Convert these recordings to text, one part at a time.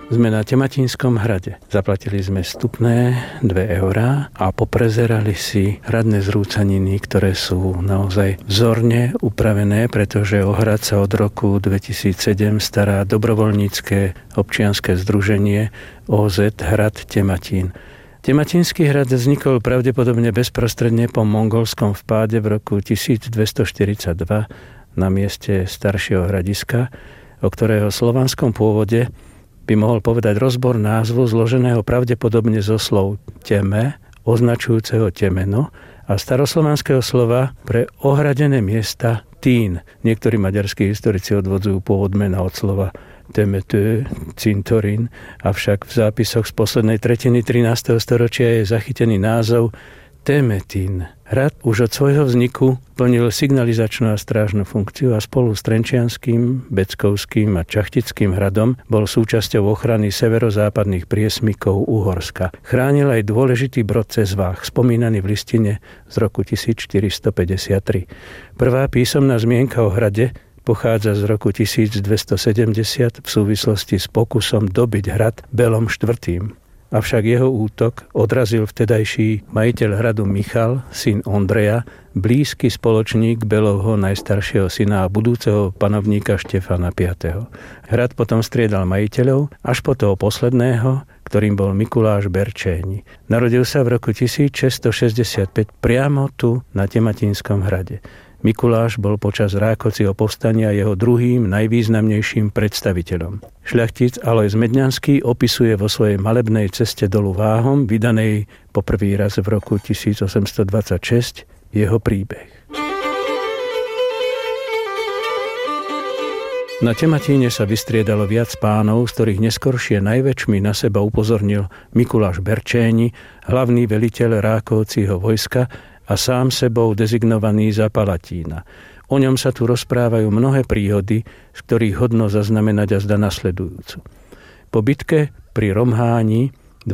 Sme na Tematínskom hrade. Zaplatili sme vstupné 2 eurá a poprezerali si hradné zrúcaniny, ktoré sú naozaj vzorne upravené, pretože o hrad sa od roku 2007 stará dobrovoľnícke občianske združenie OZ Hrad Tematín. Tematínsky hrad vznikol pravdepodobne bezprostredne po mongolskom vpáde v roku 1242 na mieste staršieho hradiska, o ktorého slovanskom pôvode by mohol povedať rozbor názvu zloženého pravdepodobne zo slov teme, označujúceho temeno, a staroslovanského slova pre ohradené miesta tín. Niektorí maďarskí historici odvodzujú pôvod mena od slova temetö, cintorín, avšak v zápisoch z poslednej tretiny 13. storočia je zachytený názov Temetín. Hrad už od svojho vzniku plnil signalizačnú a strážnu funkciu a spolu s Trenčianskym, Beckovským a Čachtickým hradom bol súčasťou ochrany severozápadných priesmykov Uhorska. Chránil aj dôležitý brod cez Váh, spomínaný v listine z roku 1453. Prvá písomná zmienka o hrade pochádza z roku 1270 v súvislosti s pokusom dobiť hrad Belom IV. Avšak jeho útok odrazil vtedajší majiteľ hradu Michal, syn Ondreja, blízky spoločník Belovho najstaršieho syna a budúceho panovníka Štefana V. Hrad potom striedal majiteľov až po toho posledného, ktorým bol Mikuláš Berčéni. Narodil sa v roku 1665 priamo tu na Tematínskom hrade. Mikuláš bol počas Rákociho povstania jeho druhým najvýznamnejším predstaviteľom. Šľachtic Alojz Medňanský opisuje vo svojej malebnej ceste dolu Váhom, vydanej po prvý raz v roku 1826, jeho príbeh. Na Tematíne sa vystriedalo viac pánov, z ktorých neskoršie najväčšmi na seba upozornil Mikuláš Berčéni, hlavný veliteľ Rákovcího vojska a sám sebou dezignovaný za Palatína. O ňom sa tu rozprávajú mnohé príhody, z ktorých hodno zaznamenať a zda nasledujúcu. Po bitke pri Romháni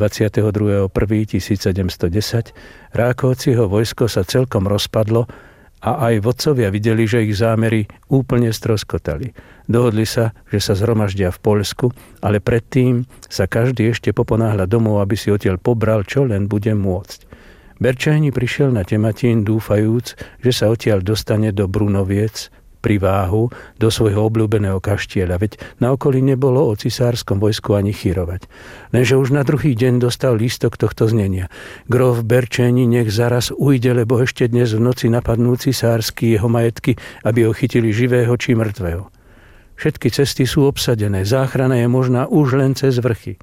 22.1.1710 Rákovcího vojsko sa celkom rozpadlo a aj vodcovia videli, že ich zámery úplne stroskotali. Dohodli sa, že sa zhromaždia v Poľsku, ale predtým sa každý ešte poponáhľa domov, aby si odtiaľ pobral, čo len bude môcť. Berčéni prišiel na Tematín dúfajúc, že sa odtiaľ dostane do Brunoviec pri Váhu, do svojho obľúbeného kaštieľa, veď na okolí nebolo o cisárskom vojsku ani chýrovať. Lenže už na druhý deň dostal lístok tohto znenia. Grof Berčéni nech zaraz ujde, lebo ešte dnes v noci napadnú cisársky jeho majetky, aby ho chytili živého či mŕtvého. Všetky cesty sú obsadené, záchrana je možná už len cez vrchy.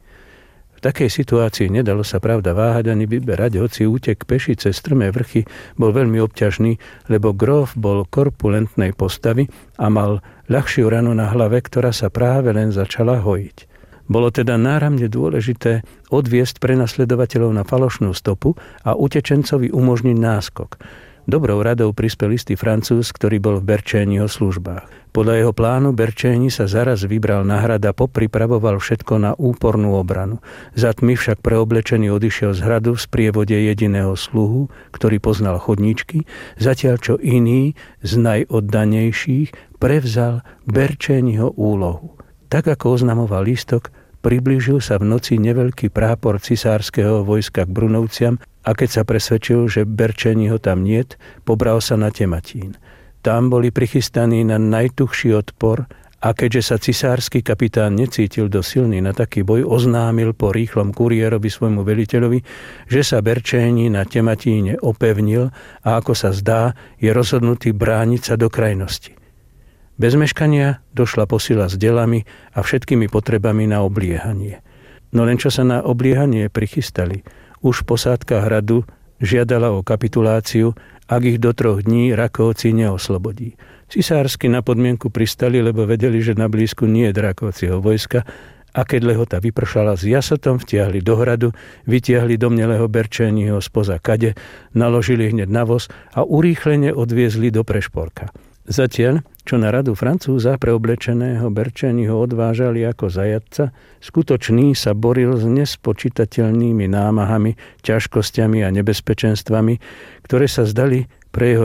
V takej situácii nedalo sa pravda váhať ani vyberať, hoci útek peši cez strmé vrchy bol veľmi obťažný, lebo gróf bol korpulentnej postavy a mal ľahšiu ranu na hlave, ktorá sa práve len začala hojiť. Bolo teda náramne dôležité odviesť prenasledovateľov na falošnú stopu a utečencovi umožniť náskok. Dobrou radou prispel istý Francúz, ktorý bol v Berčéniho službách. Podľa jeho plánu Berčéni sa zaraz vybral na hrad a popripravoval všetko na úpornú obranu. Za tmy však preoblečený odišiel z hradu v sprievode jediného sluhu, ktorý poznal chodníčky, zatiaľ čo iný z najoddanejších prevzal Berčéniho úlohu. Tak ako oznamoval lístok, priblížil sa v noci neveľký prápor cisárskeho vojska k Brunovciam a keď sa presvedčil, že Berčéniho tam niet, pobral sa na Tematín. Tam boli prichystaní na najtuchší odpor a keďže sa cisársky kapitán necítil dosť silný na taký boj, oznámil po rýchlom kuriérovi svojmu veliteľovi, že sa Berčéni na Tematíne opevnil a ako sa zdá, je rozhodnutý brániť sa do krajnosti. Bez meškania došla posila s delami a všetkými potrebami na obliehanie. No len čo sa na obliehanie prichystali, už posádka hradu žiadala o kapituláciu, ak ich do 3 dní Rakovci neoslobodí. Cisársky na podmienku pristali, lebo vedeli, že na blízku nie je Rakovciho vojska a keď lehota vypršala, s jasotom vtiahli do hradu, vytiahli domnelého Berčéniho spoza kade, naložili hneď na voz a urýchlene odviezli do Prešporka. Zatiaľ, čo na radu Francúza preoblečeného Berčéniho odvážali ako zajatca, skutočný sa boril s nespočítateľnými námahami, ťažkosťami a nebezpečenstvami, ktoré sa zdali pre jeho